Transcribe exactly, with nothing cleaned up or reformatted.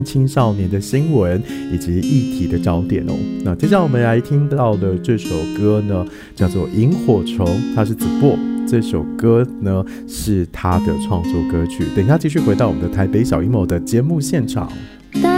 青少年的新闻以及议题的焦点哦。那接下来我们来听到的这首歌呢，叫做《萤火虫》，它是子博。这首歌呢是他的创作歌曲。等一下继续回到我们的台北小阴谋的节目现场。 当